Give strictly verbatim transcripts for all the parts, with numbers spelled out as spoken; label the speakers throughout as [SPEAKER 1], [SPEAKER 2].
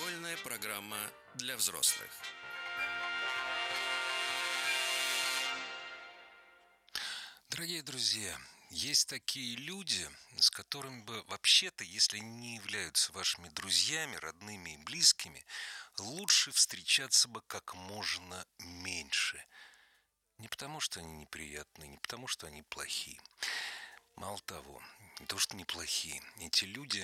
[SPEAKER 1] Школьная программа для взрослых.
[SPEAKER 2] Дорогие друзья, есть такие люди, с которыми бы вообще-то, если они не являются вашими друзьями, родными и близкими, лучше встречаться бы как можно меньше. Не потому, что они неприятные, не потому, что они плохие. Мало того, не то, что неплохие. Эти люди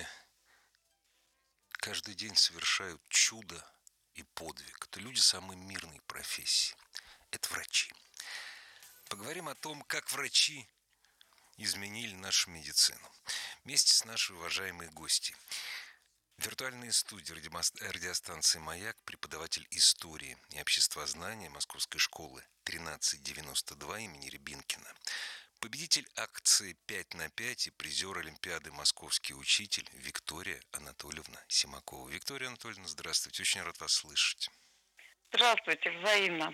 [SPEAKER 2] каждый день совершают чудо и подвиг. Это люди самой мирной профессии. Это врачи. Поговорим о том, как врачи изменили нашу медицину. Вместе с нашей уважаемой гостьей. В виртуальной студии радиостанции «Маяк» преподаватель истории и обществознания Московской школы тринадцать девяносто два имени Рябинкина. Победитель акции пять на пять и призер Олимпиады «Московский учитель» Виктория Анатольевна Симакова. Виктория Анатольевна, здравствуйте. Очень рад вас слышать.
[SPEAKER 3] Здравствуйте, взаимно.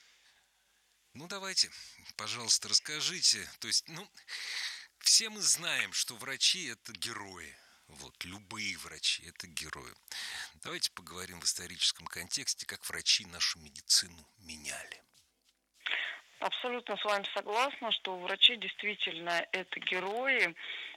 [SPEAKER 2] Ну, давайте, пожалуйста, расскажите. То есть, ну, все мы знаем, что врачи – это герои. Вот, любые врачи – это герои. Давайте поговорим в историческом контексте, как врачи нашу медицину меняли.
[SPEAKER 3] Абсолютно с вами согласна, что врачи действительно это герои.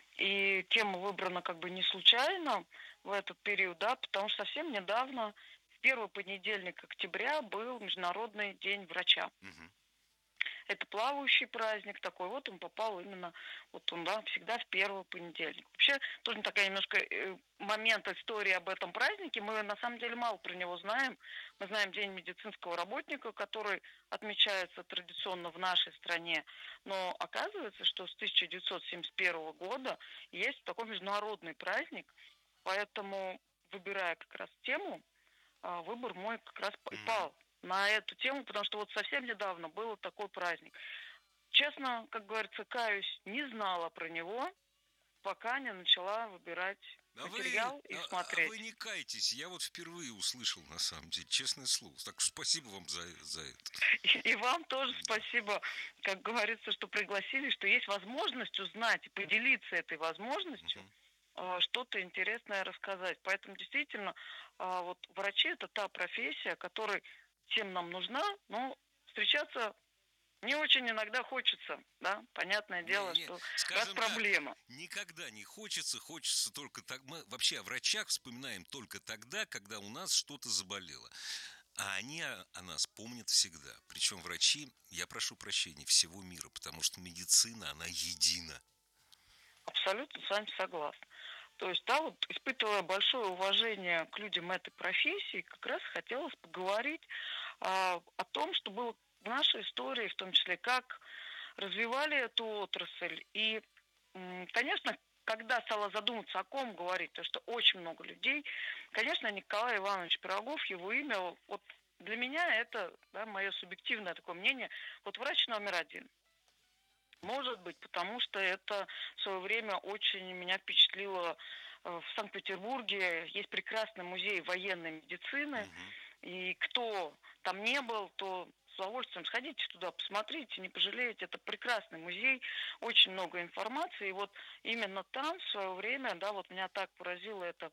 [SPEAKER 3] И тема выбрана как бы не случайно в этот период, да, потому что совсем недавно, в первый понедельник октября, был Международный день врача.
[SPEAKER 2] Угу.
[SPEAKER 3] Это плавающий праздник такой, вот он попал именно, вот он, да, всегда в первый понедельник. Вообще, тоже такая немножко э, момент истории об этом празднике, мы на самом деле мало про него знаем. Мы знаем День медицинского работника, который отмечается традиционно в нашей стране, но оказывается, что с тысяча девятьсот семьдесят первого года есть такой международный праздник, поэтому, выбирая как раз тему, выбор мой как раз и пал на эту тему, потому что вот совсем недавно был такой праздник. Честно, как говорится, каюсь, не знала про него, пока не начала выбирать
[SPEAKER 2] а
[SPEAKER 3] материал
[SPEAKER 2] вы,
[SPEAKER 3] и
[SPEAKER 2] а,
[SPEAKER 3] смотреть.
[SPEAKER 2] А вы не кайтесь, я вот впервые услышал, на самом деле, честное слово. Так что спасибо вам за, за это.
[SPEAKER 3] И, и вам тоже спасибо, как говорится, что пригласили, что есть возможность узнать и поделиться этой возможностью, uh-huh. что-то интересное рассказать. Поэтому действительно, вот врачи – это та профессия, которой всем нам нужна, но встречаться не очень иногда хочется, да, понятное дело, не, не, что раз проблема.
[SPEAKER 2] Так, никогда не хочется, хочется только так. Мы вообще о врачах вспоминаем только тогда, когда у нас что-то заболело. А они о, о нас помнят всегда. Причем врачи, я прошу прощения, всего мира, потому что медицина, она едина.
[SPEAKER 3] Абсолютно с вами согласна. То есть, да, вот испытывая большое уважение к людям этой профессии, как раз хотелось поговорить а, о том, что было в нашей истории, в том числе, как развивали эту отрасль. И, конечно, когда стала задуматься, о ком говорить, то что очень много людей, конечно, Николай Иванович Пирогов, его имя, вот для меня это, да, мое субъективное такое мнение, вот врач номер один. Может быть, потому что это в свое время очень меня впечатлило. В Санкт-Петербурге есть прекрасный музей военной медицины, uh-huh. и кто там не был, то с удовольствием сходите туда, посмотрите, не пожалеете. Это прекрасный музей, очень много информации. И вот именно там в свое время, да, вот меня так поразила эта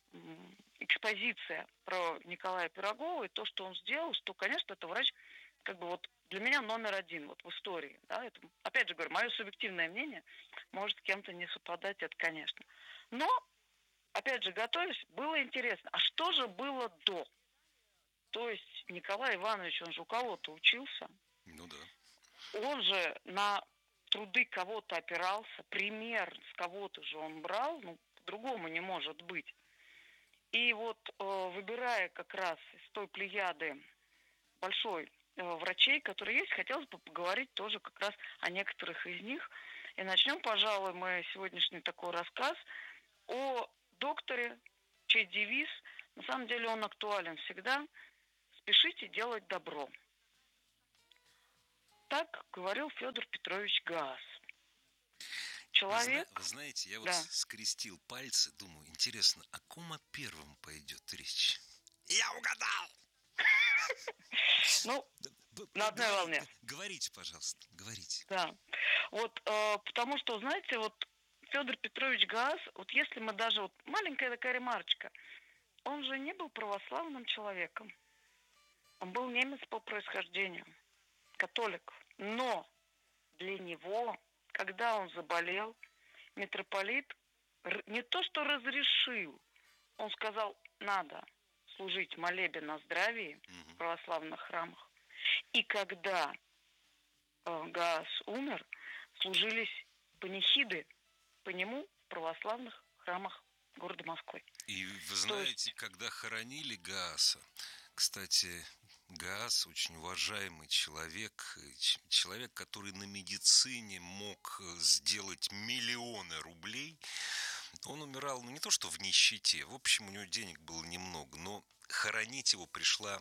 [SPEAKER 3] экспозиция про Николая Пирогова и то, что он сделал, что, конечно, это врач как бы вот для меня номер один вот в истории. Да, это, опять же говорю, мое субъективное мнение может с кем-то не совпадать, это конечно. Но, опять же, готовясь, было интересно, а что же было до? То есть Николай Иванович, он же у кого-то учился.
[SPEAKER 2] Ну да.
[SPEAKER 3] Он же на труды кого-то опирался, пример с кого-то же он брал, ну, по-другому не может быть. И вот э, выбирая как раз из той плеяды большой врачей, которые есть, хотелось бы поговорить тоже как раз о некоторых из них. И начнем, пожалуй, мы сегодняшний такой рассказ о докторе, чей девиз, на самом деле он актуален всегда: «Спешите делать добро». Так говорил Федор Петрович Гаас. Человек...
[SPEAKER 2] Вы, зна- вы знаете, я вот
[SPEAKER 3] да.
[SPEAKER 2] скрестил пальцы, думаю, интересно, о ком о первом пойдет речь? Я угадал!
[SPEAKER 3] Ну, на одной волне.
[SPEAKER 2] Говорите, пожалуйста, говорите.
[SPEAKER 3] Да. Вот, э, потому что, знаете, вот Федор Петрович Гаас, вот если мы даже, вот маленькая такая ремарочка, он же не был православным человеком. Он был немец по происхождению, католик. Но для него, когда он заболел, митрополит не то что разрешил, он сказал, надо служить молебен на здравии в православных храмах. И когда э, Гаас умер, служились панихиды по нему в православных храмах города Москвы.
[SPEAKER 2] И вы знаете, есть... когда хоронили Гааса, кстати, Гаас очень уважаемый человек, человек, который на медицине мог сделать миллионы рублей. Он умирал, ну не то что в нищете, в общем, у него денег было немного, но хоронить его пришла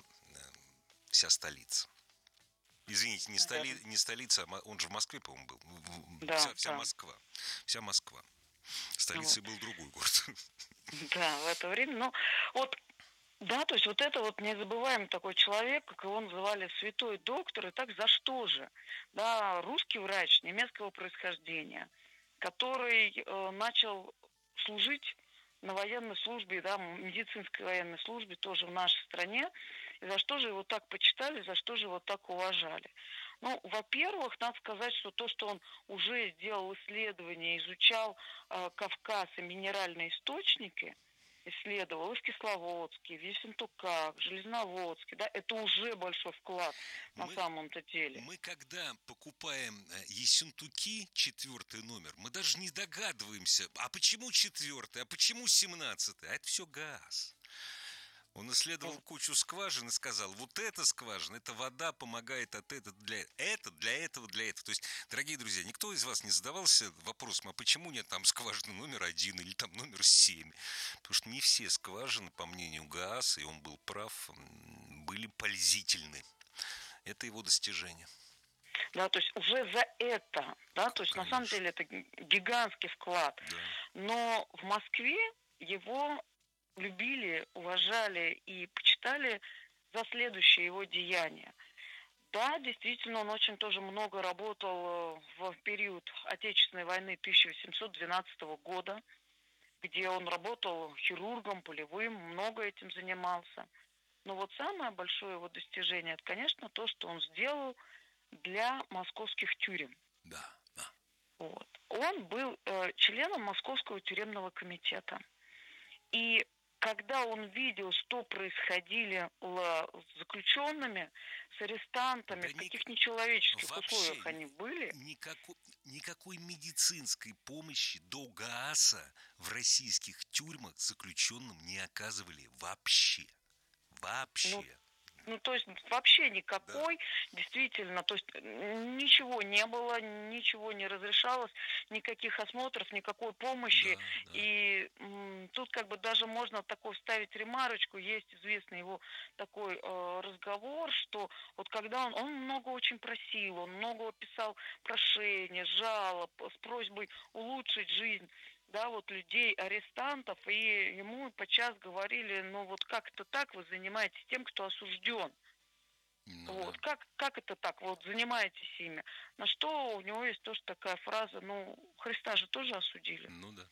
[SPEAKER 2] вся столица. Извините, не, столи, не столица, он же в Москве, по-моему, был.
[SPEAKER 3] Да,
[SPEAKER 2] вся вся
[SPEAKER 3] да.
[SPEAKER 2] Москва. Вся Москва. Столицей вот. Был другой город.
[SPEAKER 3] Да, в это время. Ну, вот, да, то есть вот это вот незабываемый такой человек, как его называли святой доктор, и так за что же? Да, русский врач немецкого происхождения, который э, начал служить на военной службе, да, медицинской военной службе тоже в нашей стране. И за что же его так почитали, за что же его так уважали? Ну, во-первых, надо сказать, что то, что он уже сделал исследования, изучал э, Кавказ и минеральные источники, исследовал и в Кисловодске, в Ессентуках, в Железноводске, да, это уже большой вклад на
[SPEAKER 2] мы,
[SPEAKER 3] самом-то деле.
[SPEAKER 2] Мы когда покупаем Ессентуки, четвертый номер, мы даже не догадываемся, а почему четвертый, а почему семнадцатый, а это все газ. Он исследовал кучу скважин и сказал, вот эта скважина, эта вода помогает от этого для этого, для этого, для этого. То есть, дорогие друзья, никто из вас не задавался вопросом, а почему нет там скважины номер один или там номер семь? Потому что не все скважины, по мнению Гааса, и он был прав, были пользительны. Это его достижение.
[SPEAKER 3] Да, то есть уже за это, да, то есть Конечно. На самом деле это гигантский вклад. Да. Но в Москве его любили, уважали и почитали за следующее его деяние. Да, действительно, он очень тоже много работал в период Отечественной войны тысяча восемьсот двенадцатого года, где он работал хирургом, полевым, много этим занимался. Но вот самое большое его достижение, это, конечно, то, что он сделал для московских тюрем.
[SPEAKER 2] Да, да.
[SPEAKER 3] Вот. Он был э, членом Московского тюремного комитета. И когда он видел, что происходило с заключенными, с арестантами, да в каких нечеловеческих условиях они были.
[SPEAKER 2] Никакой, никакой медицинской помощи до Гааса в российских тюрьмах заключенным не оказывали вообще. Вообще.
[SPEAKER 3] Ну, Ну, то есть вообще никакой, да. Действительно, то есть ничего не было, ничего не разрешалось, никаких осмотров, никакой помощи. Да, да. И м, тут как бы даже можно такой вставить ремарочку, есть известный его такой э, разговор, что вот когда он, он много очень просил, он много писал прошения, жалоб с просьбой улучшить жизнь, да, вот людей, арестантов, и ему подчас говорили, ну вот как это так, вы занимаетесь тем, кто осужден. Ну, вот, да. как, как это так, вот занимаетесь ими. На что у него есть тоже такая фраза, ну, Христа же тоже осудили.
[SPEAKER 2] Ну да.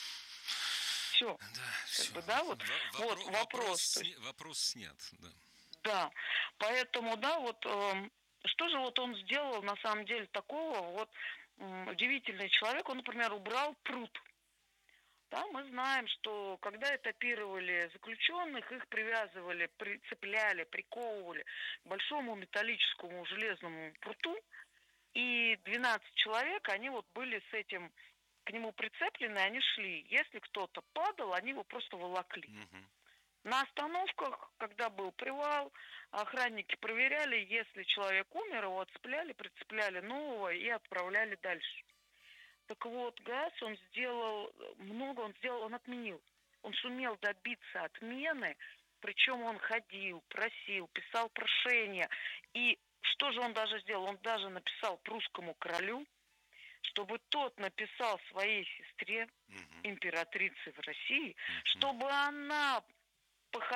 [SPEAKER 3] Все.
[SPEAKER 2] Да,
[SPEAKER 3] как
[SPEAKER 2] все.
[SPEAKER 3] бы, да, вот,
[SPEAKER 2] Во-
[SPEAKER 3] вот
[SPEAKER 2] вопрос,
[SPEAKER 3] вопрос.
[SPEAKER 2] Сня, вопрос снят, да.
[SPEAKER 3] Да, поэтому, да, вот э, что же вот он сделал на самом деле такого, вот э, удивительный человек, он, например, убрал пруд. Да, мы знаем, что когда этапировали заключенных, их привязывали, прицепляли, приковывали к большому металлическому железному пруту, и двенадцать человек, они вот были с этим, к нему прицеплены, они шли. Если кто-то падал, они его просто волокли. Угу. На остановках, когда был привал, охранники проверяли, если человек умер, его отцепляли, прицепляли нового и отправляли дальше. Так вот, Гаас, он сделал много, он сделал, он отменил. Он сумел добиться отмены, причем он ходил, просил, писал прошения. И что же он даже сделал? Он даже написал прусскому королю, чтобы тот написал своей сестре, императрице в России, чтобы она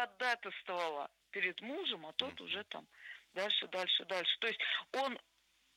[SPEAKER 3] походатайствовала перед мужем, а тот уже там дальше, дальше, дальше. То есть он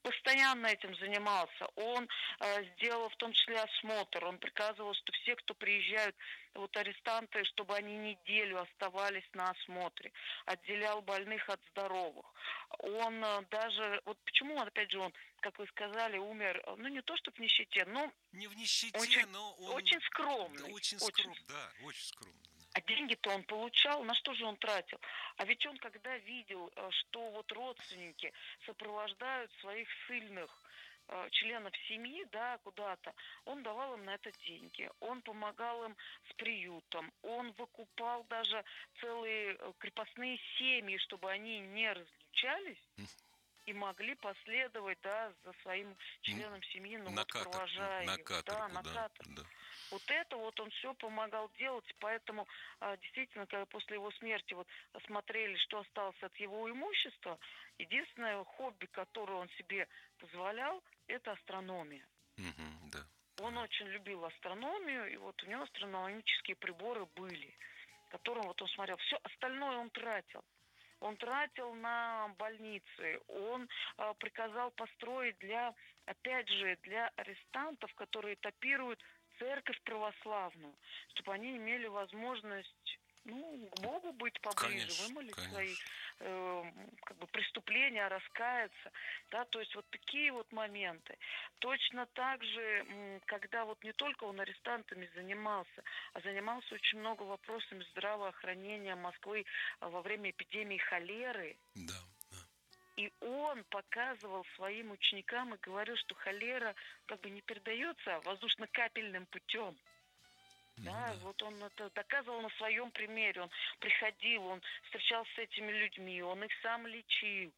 [SPEAKER 3] постоянно этим занимался. Он э, сделал в том числе осмотр. Он приказывал, что все, кто приезжают, вот арестанты, чтобы они неделю оставались на осмотре. Отделял больных от здоровых. Он э, даже, вот почему, опять же, он, как вы сказали, умер, ну не то, что в нищете, но
[SPEAKER 2] не в нищете,
[SPEAKER 3] очень,
[SPEAKER 2] но он...
[SPEAKER 3] очень скромный.
[SPEAKER 2] Да, очень скромный, да, очень скромный.
[SPEAKER 3] А деньги-то он получал, на что же он тратил? А ведь он, когда видел, что вот родственники сопровождают своих ссыльных э, членов семьи, да, куда-то, он давал им на это деньги, он помогал им с приютом, он выкупал даже целые крепостные семьи, чтобы они не разлучались и могли последовать, да, за своим членом семьи, ну,
[SPEAKER 2] на
[SPEAKER 3] вот
[SPEAKER 2] каторгу,
[SPEAKER 3] провожая
[SPEAKER 2] на
[SPEAKER 3] их,
[SPEAKER 2] каторгу,
[SPEAKER 3] да, на
[SPEAKER 2] да,
[SPEAKER 3] каторгу.
[SPEAKER 2] да.
[SPEAKER 3] Вот это вот он все помогал делать, поэтому а, действительно, когда после его смерти вот осмотрели, что осталось от его имущества, единственное хобби, которое он себе позволял, это астрономия.
[SPEAKER 2] Угу, да.
[SPEAKER 3] Он
[SPEAKER 2] да.
[SPEAKER 3] очень любил астрономию, и вот у него астрономические приборы были, которым вот он смотрел. Все остальное он тратил. Он тратил на больницы, он э, приказал построить для, опять же, для арестантов, которые этапируют церковь православную, чтобы они имели возможность, ну, к Богу быть поближе,
[SPEAKER 2] Конечно,
[SPEAKER 3] вымолить
[SPEAKER 2] конечно.
[SPEAKER 3] свои э, как бы преступления, раскаяться, да, то есть вот такие вот моменты. Точно так же, когда вот не только он арестантами занимался, а занимался очень много вопросами здравоохранения Москвы во время эпидемии холеры.
[SPEAKER 2] Да, да.
[SPEAKER 3] И он показывал своим ученикам и говорил, что холера как бы не передается воздушно-капельным путем.
[SPEAKER 2] Ну,
[SPEAKER 3] да,
[SPEAKER 2] да,
[SPEAKER 3] вот он это доказывал на своем примере. Он приходил, он встречался с этими людьми, он их сам лечил.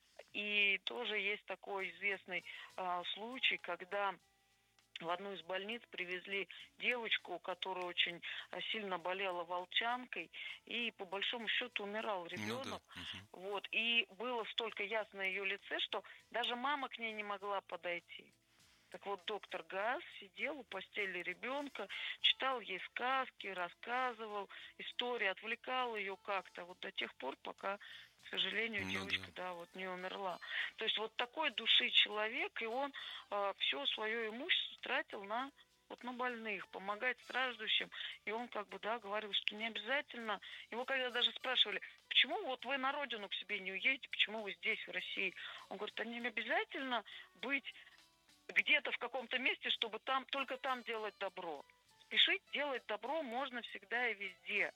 [SPEAKER 3] И тоже есть такой известный а, случай, когда в одну из больниц привезли девочку, которая очень сильно болела волчанкой, и по большому счету умирал ребенок.
[SPEAKER 2] Ну, да. Угу.
[SPEAKER 3] Вот, и было столько ясно на ее лице, что даже мама к ней не могла подойти. Так вот, доктор Гаас сидел у постели ребенка, читал ей сказки, рассказывал истории, отвлекал ее как-то вот до тех пор, пока, к сожалению,
[SPEAKER 2] ну,
[SPEAKER 3] девочка,
[SPEAKER 2] да.
[SPEAKER 3] да, вот не умерла. То есть вот такой души человек, и он э, все свое имущество тратил на вот на больных, помогать страждущим. И он как бы, да, говорил, что не обязательно. Его когда даже спрашивали, почему вот вы на родину к себе не уедете, почему вы здесь, в России? Он говорит, а не обязательно быть где-то в каком-то месте, чтобы там, только там делать добро. Спешить делать добро можно всегда и везде.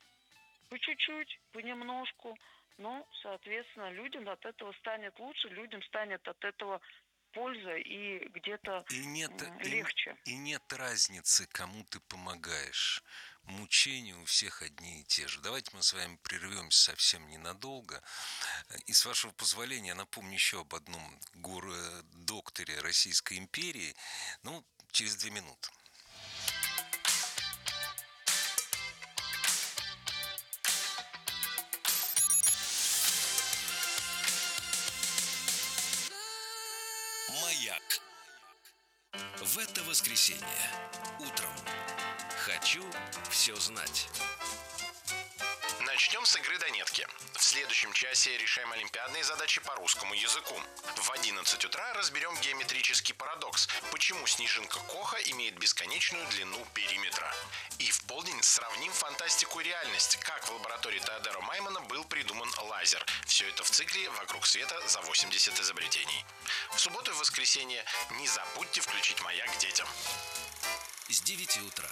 [SPEAKER 3] По чуть-чуть, понемножку, но, соответственно, людям от этого станет лучше, людям станет от этого польза и где-то
[SPEAKER 2] и нет,
[SPEAKER 3] легче.
[SPEAKER 2] И, и нет разницы, кому ты помогаешь. Мучения у всех одни и те же. Давайте мы с вами прервемся совсем ненадолго. И с вашего позволения напомню еще об одном докторе Российской империи. Ну, через две минуты.
[SPEAKER 1] Маяк. В это воскресенье утром. Хочу все знать.
[SPEAKER 4] Начнем с игры «Донетки». В следующем часе решаем олимпиадные задачи по русскому языку. В одиннадцать утра разберем геометрический парадокс, почему снежинка Коха имеет бесконечную длину периметра. И в полдень сравним фантастику и реальность, как в лаборатории Теодора Маймана был придуман лазер. Все это в цикле «Вокруг света за восемьдесят изобретений». В субботу и воскресенье не забудьте включить «Маяк» детям.
[SPEAKER 1] С девяти утра.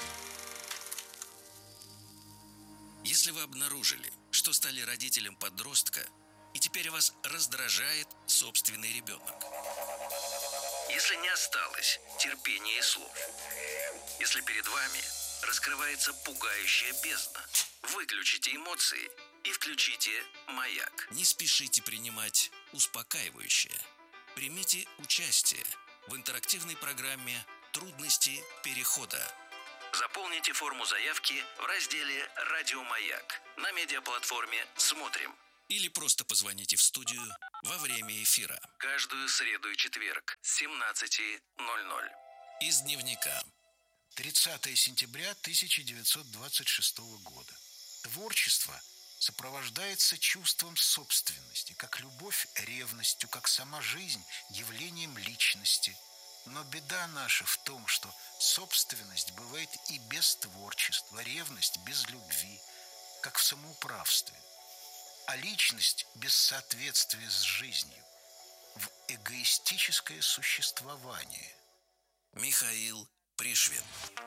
[SPEAKER 1] Если вы обнаружили, что стали родителем подростка, и теперь вас раздражает собственный ребенок. Если не осталось терпения и слов. Если перед вами раскрывается пугающая бездна, выключите эмоции и включите «Маяк». Не спешите принимать успокаивающее. Примите участие в интерактивной программе «Трудности перехода». Заполните форму заявки в разделе «Радио Маяк» на медиаплатформе «Смотрим». Или просто позвоните в студию во время эфира. Каждую среду и четверг с семнадцати ноль-ноль. Из дневника.
[SPEAKER 5] тридцатое сентября тысяча девятьсот двадцать шестого года. Творчество сопровождается чувством собственности, как любовь ревностью, как сама жизнь явлением личности. Но беда наша в том, что собственность бывает и без творчества, ревность без любви, как в самоуправстве, а личность без соответствия с жизнью, в эгоистическое существование.
[SPEAKER 1] Михаил Пришвин.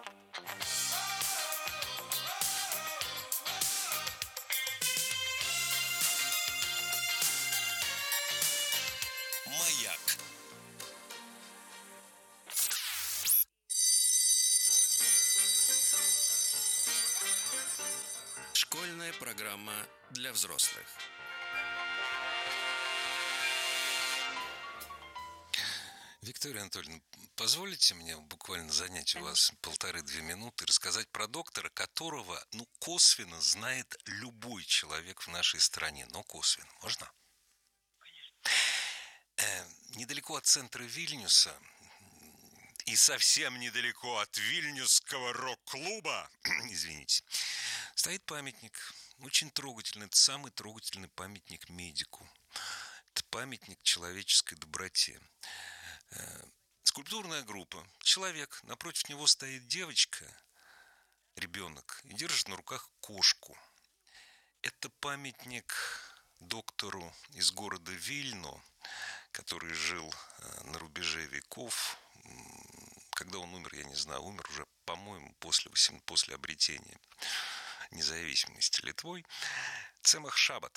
[SPEAKER 1] Маяк. Школьная программа для взрослых.
[SPEAKER 2] Виктория Анатольевна, позволите мне буквально занять у вас полторы-две минуты и рассказать про доктора, которого, ну, косвенно знает любой человек в нашей стране. Но косвенно. Можно? Э, недалеко от центра Вильнюса и совсем недалеко от Вильнюсского рок-клуба, извините, стоит памятник. Очень трогательный. Это самый трогательный памятник медику. Это памятник человеческой доброте. Скульптурная группа. Человек. Напротив него стоит девочка, ребенок, и держит на руках кошку. Это памятник доктору из города Вильно, который жил на рубеже веков. Когда он умер, я не знаю, умер уже, по-моему, после, после обретения независимости Литвой. Цемах Шабат.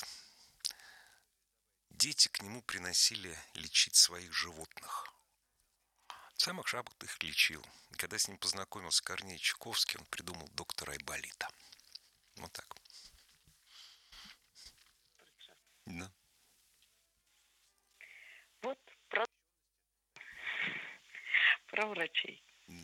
[SPEAKER 2] Дети к нему приносили лечить своих животных. Цемах Шабат их лечил. И когда с ним познакомился Корней Чуковский, он придумал доктора Айболита. Вот так. Да.
[SPEAKER 3] Вот про, про врачей.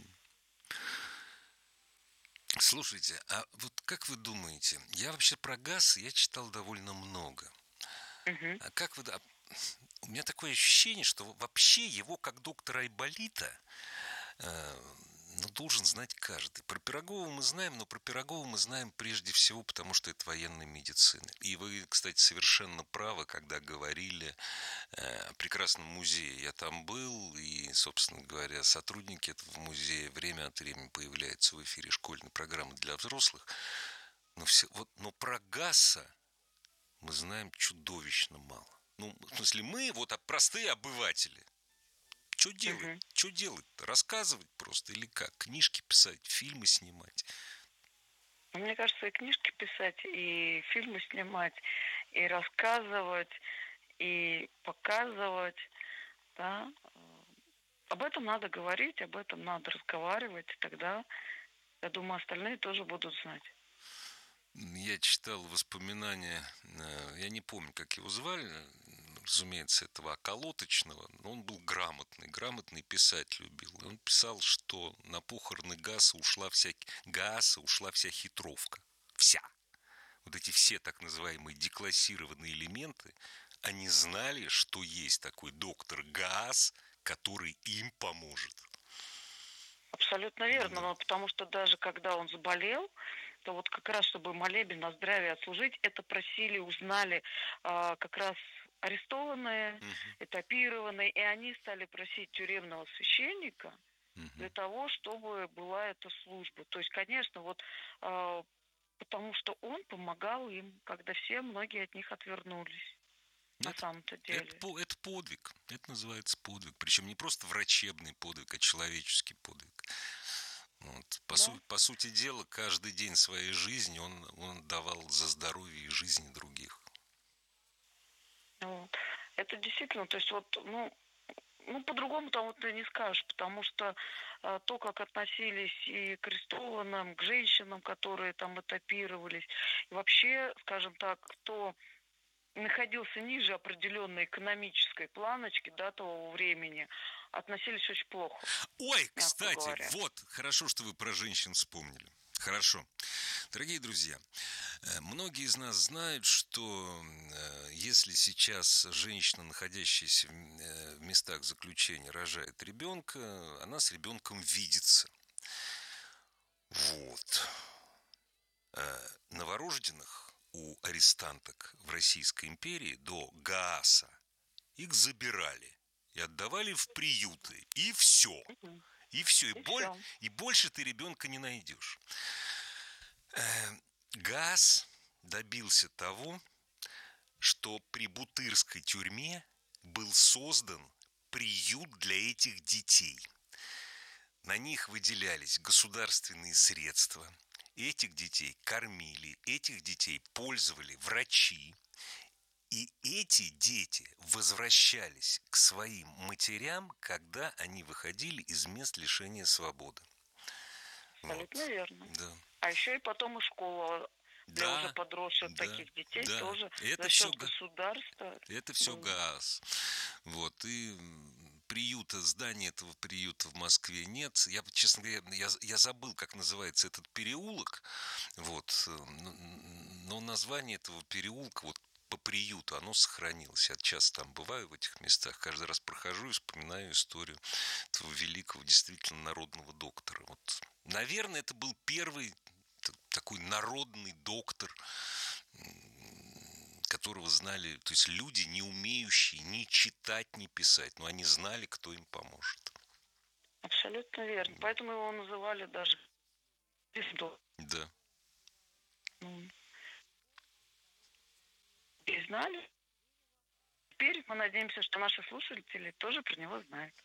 [SPEAKER 2] Слушайте, а вот как вы думаете, я вообще про газ я читал довольно много.
[SPEAKER 3] Угу.
[SPEAKER 2] А как вы... У меня такое ощущение, что вообще его, как доктора Айболита, э, ну, должен знать каждый. Про Пирогова мы знаем, но про Пирогова мы знаем прежде всего, потому что это военная медицина. И вы, кстати, совершенно правы, когда говорили э, о прекрасном музее. Я там был, и, собственно говоря, сотрудники этого музея время от времени появляются в эфире школьной программы для взрослых. Но, все, вот, но про Гасса мы знаем чудовищно мало. Ну, в смысле, мы, вот простые обыватели, что делать? Uh-huh. Что делать-то? Рассказывать просто или как? Книжки писать, фильмы снимать?
[SPEAKER 3] Мне кажется, и книжки писать, и фильмы снимать, и рассказывать, и показывать, да. Об этом надо говорить, об этом надо разговаривать, и тогда, я думаю, остальные тоже будут знать.
[SPEAKER 2] Я читал воспоминания, я не помню, как его звали, разумеется, этого околоточного, но он был грамотный, грамотный писать любил. И он писал, что на похороны Гасса ушла вся, Гасса ушла вся хитровка. Вся. Вот эти все так называемые деклассированные элементы, они знали, что есть такой доктор Гасс, который им поможет.
[SPEAKER 3] Абсолютно верно, да. Но потому что даже когда он заболел, то вот как раз, чтобы молебен на здравие отслужить, это просили, узнали а, как раз арестованные, uh-huh. этапированные, и они стали просить тюремного священника uh-huh. для того, чтобы была эта служба. То есть, конечно, вот а, потому что он помогал им, когда все, многие от них отвернулись. На
[SPEAKER 2] это,
[SPEAKER 3] самом-то деле.
[SPEAKER 2] Это, это подвиг. Это называется подвиг. Причем не просто врачебный подвиг, а человеческий подвиг. Вот. По, да. су- по сути дела, каждый день своей жизни он, он давал за здоровье и жизни других.
[SPEAKER 3] Вот. Это действительно, то есть вот, ну, ну по-другому там вот ты не скажешь, потому что а, то, как относились и к арестованным, к женщинам, которые там этапировались, и вообще, скажем так, кто находился ниже определенной экономической планочки, да, того времени, относились очень плохо.
[SPEAKER 2] Ой, кстати, говоря. Вот, хорошо, что вы про женщин вспомнили. Хорошо. Дорогие друзья, многие из нас знают, что если сейчас женщина, находящаяся в местах заключения, рожает ребенка, она с ребенком видится. Вот. Новорожденных у арестанток в Российской империи до ГААСа, их забирали и отдавали в приюты. И все. И все. И, и, боль, все. И больше ты ребенка не найдешь. ГААС добился того, что при Бутырской тюрьме был создан приют для этих детей. На них выделялись государственные средства. Этих детей кормили, этих детей пользовали врачи. И эти дети возвращались к своим матерям, когда они выходили из мест лишения свободы.
[SPEAKER 3] Абсолютно вот. Верно.
[SPEAKER 2] Да.
[SPEAKER 3] А еще и потом и школа для да, уже подросших да, таких детей да. тоже
[SPEAKER 2] это
[SPEAKER 3] за счет
[SPEAKER 2] все
[SPEAKER 3] государства.
[SPEAKER 2] Это все
[SPEAKER 3] было.
[SPEAKER 2] ГААС. Вот. И приюта, здания этого приюта в Москве нет. Я, честно говоря, я, я забыл, как называется этот переулок. Вот. Но название этого переулка, вот по приюту, оно сохранилось. Я часто там бываю в этих местах, каждый раз прохожу и вспоминаю историю этого великого, действительно народного доктора. Вот. Наверное, это был первый такой народный доктор, которого знали, то есть люди, не умеющие ни читать, ни писать, но они знали, кто им поможет.
[SPEAKER 3] Абсолютно верно. Поэтому его называли даже звездой.
[SPEAKER 2] Да.
[SPEAKER 3] И знали. Теперь мы надеемся, что наши слушатели тоже про него знают.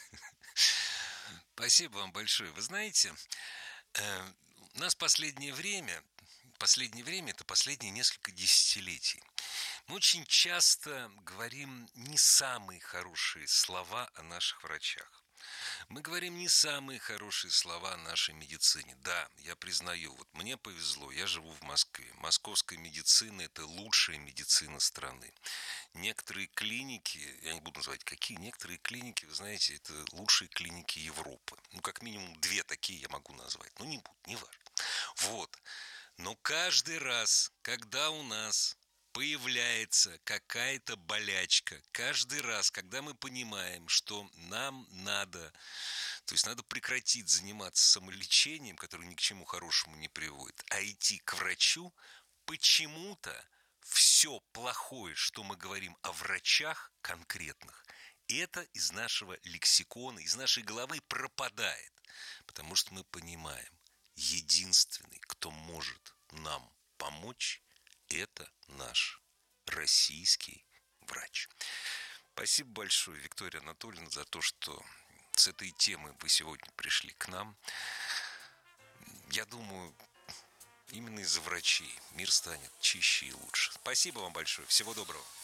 [SPEAKER 2] Спасибо вам большое. Вы знаете, у нас последнее время, последнее время, это последние несколько десятилетий, мы очень часто говорим не самые хорошие слова о наших врачах. Мы говорим не самые хорошие слова о нашей медицине. Да, я признаю, вот мне повезло, я живу в Москве. Московская медицина – это лучшая медицина страны. Некоторые клиники, я не буду называть какие, некоторые клиники, вы знаете, это лучшие клиники Европы. Ну, как минимум две такие я могу назвать. Ну, не буду, не важно. Вот. Но каждый раз, когда у нас появляется какая-то болячка, каждый раз, когда мы понимаем, что нам надо, то есть надо прекратить заниматься самолечением, которое ни к чему хорошему не приводит, а идти к врачу, почему-то все плохое, что мы говорим о врачах конкретных, это из нашего лексикона, из нашей головы пропадает, потому что мы понимаем, единственный, кто может нам помочь, это наш российский врач. Спасибо большое, Виктория Анатольевна, за то, что с этой темой вы сегодня пришли к нам. Я думаю, именно из-за врачей мир станет чище и лучше. Спасибо вам большое. Всего доброго.